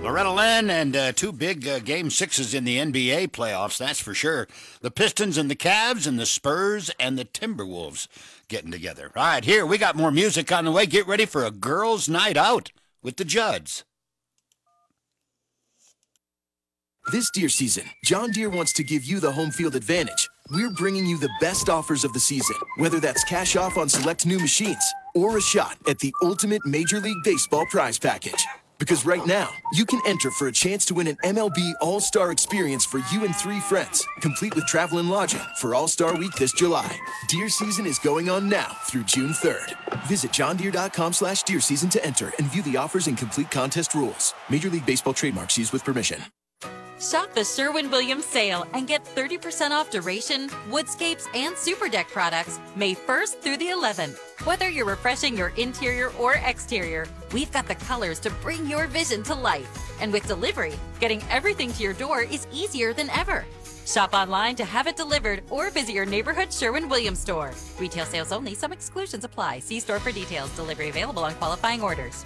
Loretta Lynn and two big Game 6s in the NBA playoffs, that's for sure. The Pistons and the Cavs and the Spurs and the Timberwolves getting together. All right, here, we got more music on the way. Get ready for a girls' night out with the Judds. This deer season, John Deere wants to give you the home field advantage. We're bringing you the best offers of the season, whether that's cash off on select new machines or a shot at the ultimate Major League Baseball prize package. Because right now, you can enter for a chance to win an MLB All-Star experience for you and 3 friends, complete with travel and lodging for All-Star Week this July. Deer season is going on now through June 3rd. Visit johndeere.com/deer season to enter and view the offers and complete contest rules. Major League Baseball trademarks used with permission. Shop the Sherwin-Williams sale and get 30% off Duration, Woodscapes, and Super Deck products May 1st through the 11th. Whether you're refreshing your interior or exterior, we've got the colors to bring your vision to life. And with delivery, getting everything to your door is easier than ever. Shop online to have it delivered or visit your neighborhood Sherwin-Williams store. Retail sales only. Some exclusions apply. See store for details. Delivery available on qualifying orders.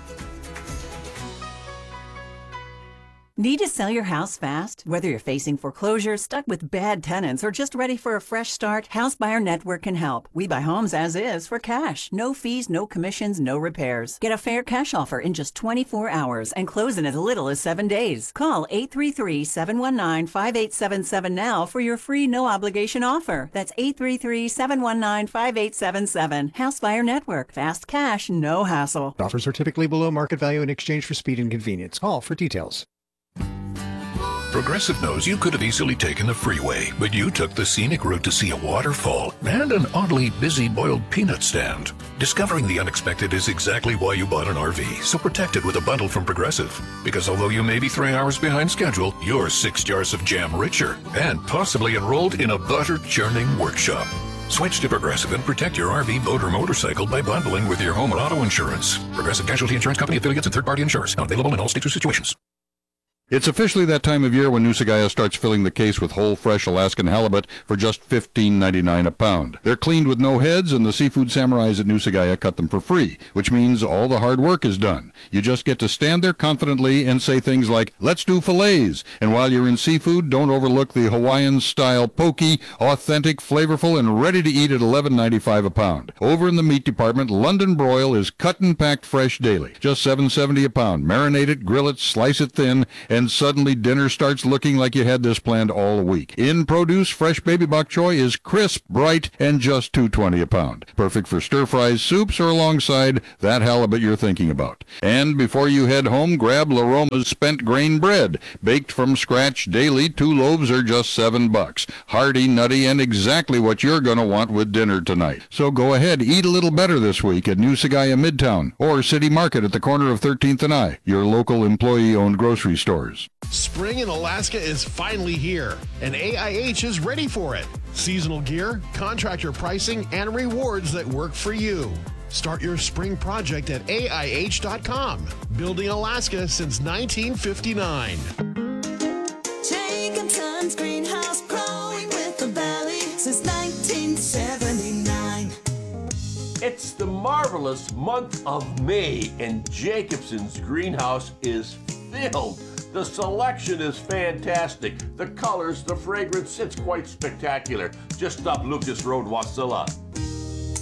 Need to sell your house fast? Whether you're facing foreclosure, stuck with bad tenants, or just ready for a fresh start, House Buyer Network can help. We buy homes as is for cash. No fees, no commissions, no repairs. Get a fair cash offer in just 24 hours and close in as little as 7 days. Call 833-719-5877 now for your free no-obligation offer. That's 833-719-5877. House Buyer Network. Fast cash, no hassle. Offers are typically below market value in exchange for speed and convenience. Call for details. Progressive knows you could have easily taken the freeway, but you took the scenic route to see a waterfall and an oddly busy boiled peanut stand. Discovering the unexpected is exactly why you bought an RV, so protect it with a bundle from Progressive. Because although you may be 3 hours behind schedule, you're 6 jars of jam richer and possibly enrolled in a butter churning workshop. Switch to Progressive and protect your RV, boat, or motorcycle by bundling with your home and auto insurance. Progressive Casualty Insurance Company affiliates and third-party insurers. Not available in all states or situations. It's officially that time of year when Nusagaya starts filling the case with whole, fresh Alaskan halibut for just $15.99 a pound. They're cleaned with no heads, and the seafood samurais at Nusagaya cut them for free, which means all the hard work is done. You just get to stand there confidently and say things like, "Let's do fillets." And while you're in seafood, don't overlook the Hawaiian-style poke, authentic, flavorful, and ready to eat at $11.95 a pound. Over in the meat department, London broil is cut and packed fresh daily. Just $7.70 a pound. Marinate it, grill it, slice it thin, and suddenly dinner starts looking like you had this planned all week. In produce, fresh baby bok choy is crisp, bright, and just $2.20 a pound. Perfect for stir-fries, soups, or alongside that halibut you're thinking about. And before you head home, grab La Roma's spent grain bread. Baked from scratch daily, 2 loaves are just $7. Hearty, nutty, and exactly what you're going to want with dinner tonight. So go ahead, eat a little better this week at Nusagaya Midtown or City Market at the corner of 13th and I, your local employee-owned grocery stores. Spring in Alaska is finally here, and AIH is ready for it. Seasonal gear, contractor pricing, and rewards that work for you. Start your spring project at AIH.com. Building Alaska since 1959. Jacob Sons Greenhouse, growing with the valley since 1979. It's the marvelous month of May, and Jacobson's Greenhouse is filled. The selection is fantastic. The colors, the fragrance, it's quite spectacular. Just up Lucas Road, Wasilla.